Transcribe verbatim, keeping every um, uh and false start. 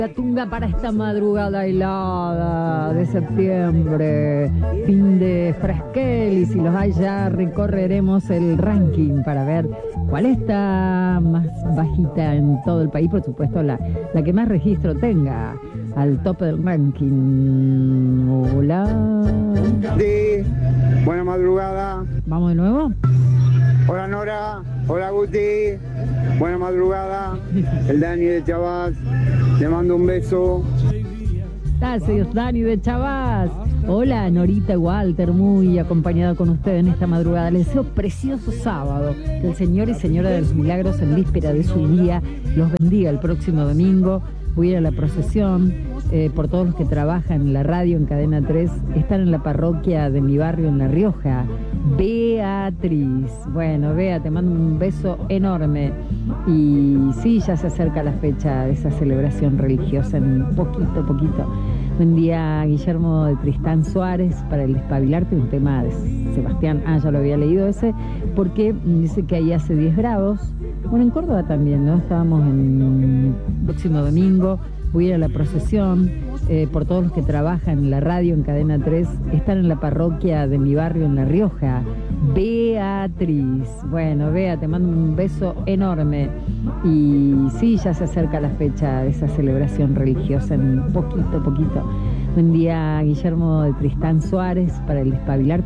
La tunga para esta madrugada helada de septiembre, fin de Fresquel, y si los hay ya recorreremos el ranking para ver cuál está más bajita en todo el país, por supuesto la, la que más registro tenga al tope del ranking. Hola. Sí, buena madrugada. ¿Vamos de nuevo? Hola Nora, hola Guti, buena madrugada. El Dani de Chavás, le mando un beso. Gracias, Dani de Chavás. Hola, Norita Walter, muy acompañado con usted en esta madrugada. Les deseo precioso sábado. Que el Señor y Señora de los Milagros en víspera de su día los bendiga el próximo domingo. Voy a ir a la procesión eh, por todos los que trabajan en la radio, en Cadena tres. Están en la parroquia de mi barrio en La Rioja. Beatriz. Bueno, Bea, te mando un beso enorme. Y sí, ya se acerca la fecha de esa celebración religiosa en poquito, poquito. Buen día, Guillermo de Tristán Suárez, para el Despabilarte, un tema de Sebastián. Ah, ya lo había leído ese, porque dice que ahí hace diez grados. Bueno, en Córdoba también, ¿no? Estábamos en el próximo domingo. Voy a ir a la procesión eh, por todos los que trabajan en la radio, en Cadena tres. Están en la parroquia de mi barrio en La Rioja. Beatriz. Bueno, Bea, te mando un beso enorme. Y sí, ya se acerca la fecha de esa celebración religiosa en poquito, poquito. Buen día, Guillermo de Tristán Suárez, para el Despabilarte.